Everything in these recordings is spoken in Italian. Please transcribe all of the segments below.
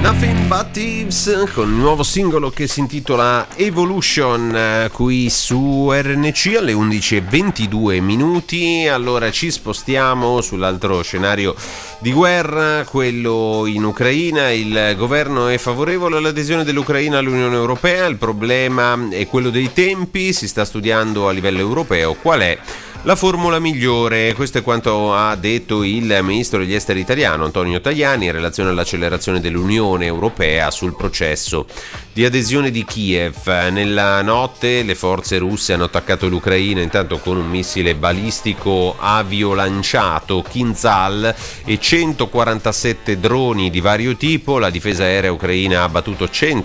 Nothing But Thieves con il nuovo singolo che si intitola Evolution, qui su RNC alle 11:22. Allora ci spostiamo sull'altro scenario di guerra, quello in Ucraina. Il governo è favorevole all'adesione dell'Ucraina all'Unione Europea, il problema è quello dei tempi, si sta studiando a livello europeo qual è la formula migliore. Questo è quanto ha detto il ministro degli esteri italiano Antonio Tajani in relazione all'accelerazione dell'Unione Europea sul processo di adesione di Kiev. Nella notte le forze russe hanno attaccato l'Ucraina intanto con un missile balistico aviolanciato Kinzhal e 147 droni di vario tipo. La difesa aerea ucraina ha abbattuto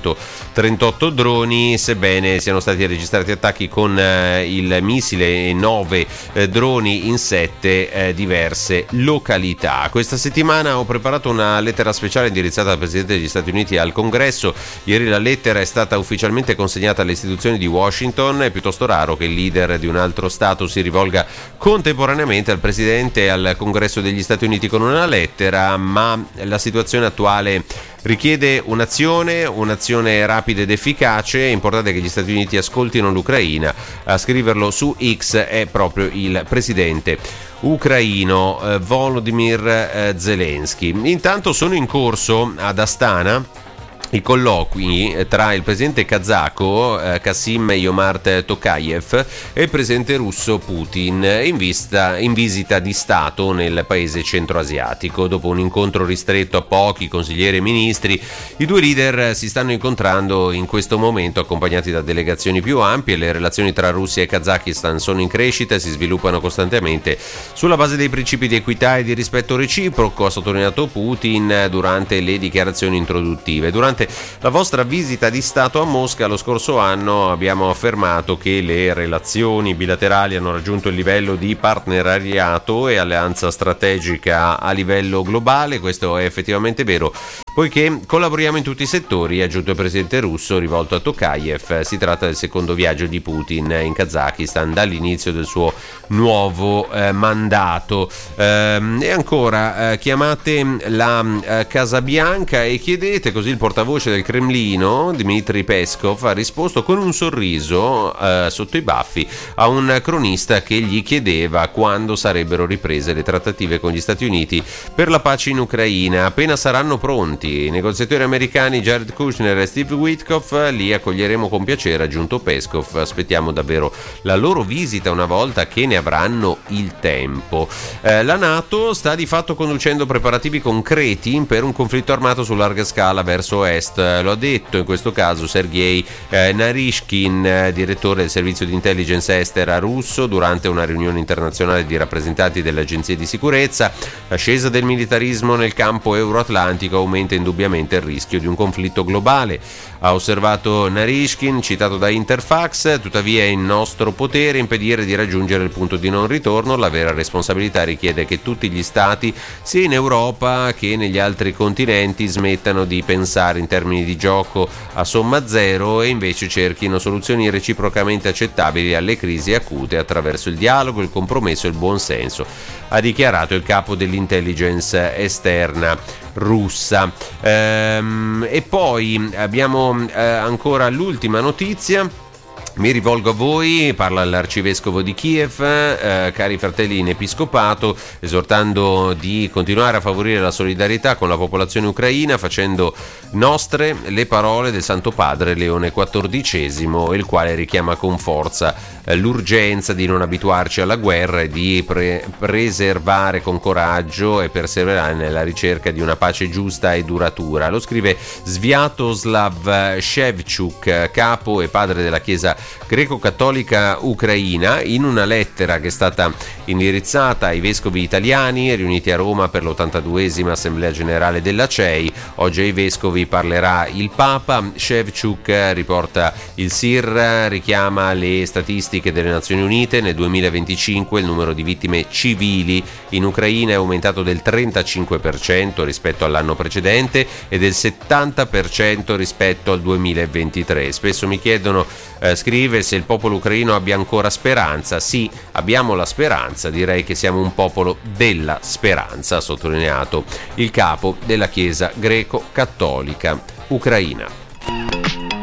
138 droni, sebbene siano stati registrati attacchi con il missile e 9 droni in 7 diverse località. Questa settimana ho preparato una lettera speciale indirizzata al Presidente degli Stati Uniti e al Congresso. Ieri la lettera è stata ufficialmente consegnata alle istituzioni di Washington. È piuttosto raro che il leader di un altro Stato si rivolga contemporaneamente al Presidente e al Congresso degli Stati Uniti con una lettera, ma la situazione attuale richiede un'azione rapida ed efficace. È importante che gli Stati Uniti ascoltino l'Ucraina. A scriverlo su X è proprio il presidente ucraino Volodymyr Zelensky. Intanto sono in corso ad Astana i colloqui tra il presidente kazako Kassym-Jomart Tokayev e il presidente russo Putin in visita di Stato nel paese centroasiatico. Dopo un incontro ristretto a pochi consiglieri e ministri, i due leader si stanno incontrando in questo momento accompagnati da delegazioni più ampie. Le relazioni tra Russia e Kazakistan sono in crescita e si sviluppano costantemente sulla base dei principi di equità e di rispetto reciproco, ha sottolineato Putin durante le dichiarazioni introduttive. Durante la vostra visita di Stato a Mosca lo scorso anno abbiamo affermato che le relazioni bilaterali hanno raggiunto il livello di partenariato e alleanza strategica a livello globale. Questo è effettivamente vero, poiché collaboriamo in tutti i settori, ha aggiunto il presidente russo rivolto a Tokayev. Si tratta del secondo viaggio di Putin in Kazakistan dall'inizio del suo nuovo mandato. E ancora, chiamate la Casa Bianca e chiedete, così il portavoce del Cremlino Dmitry Peskov ha risposto con un sorriso sotto i baffi a un cronista che gli chiedeva quando sarebbero riprese le trattative con gli Stati Uniti per la pace in Ucraina. Appena saranno pronti i negoziatori americani Jared Kushner e Steve Witkoff li accoglieremo con piacere, ha aggiunto Peskov. Aspettiamo davvero la loro visita una volta che ne avranno il tempo. La NATO sta di fatto conducendo preparativi concreti per un conflitto armato su larga scala verso est. Lo ha detto in questo caso Sergei Narishkin, direttore del servizio di intelligence estera russo, durante una riunione internazionale di rappresentanti delle agenzie di sicurezza. L'ascesa del militarismo nel campo euroatlantico aumenta indubbiamente il rischio di un conflitto globale, ha osservato Narishkin, citato da Interfax. Tuttavia è in nostro potere impedire di raggiungere il punto di non ritorno. La vera responsabilità richiede che tutti gli stati, sia in Europa che negli altri continenti, smettano di pensare in termini di gioco a somma zero e invece cerchino soluzioni reciprocamente accettabili alle crisi acute attraverso il dialogo, il compromesso e il buonsenso, ha dichiarato il capo dell'intelligence esterna russa. E poi abbiamo ancora l'ultima notizia. Mi rivolgo a voi, parla l'arcivescovo di Kiev, cari fratelli in episcopato, esortando di continuare a favorire la solidarietà con la popolazione ucraina, facendo nostre le parole del Santo Padre Leone XIV, il quale richiama con forza l'urgenza di non abituarci alla guerra e di preservare con coraggio e perseverare nella ricerca di una pace giusta e duratura. Lo scrive Sviatoslav Shevchuk, capo e padre della Chiesa greco-cattolica ucraina, in una lettera che è stata indirizzata ai vescovi italiani riuniti a Roma per l'82esima Assemblea Generale della CEI. Oggi ai vescovi parlerà il Papa. Shevchuk riporta il SIR, richiama le statistiche statistiche delle Nazioni Unite, nel 2025 il numero di vittime civili in Ucraina è aumentato del 35% rispetto all'anno precedente e del 70% rispetto al 2023. Spesso mi chiedono, scrive, se il popolo ucraino abbia ancora speranza. Sì, abbiamo la speranza, direi che siamo un popolo della speranza, ha sottolineato il capo della Chiesa greco-cattolica ucraina.